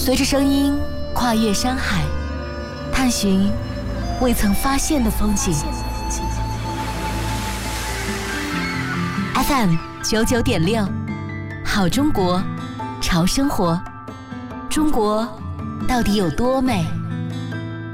随着声音跨越山海，探寻未曾发现的风景。FM 99.6，好中国，潮生活。中国到底有多美？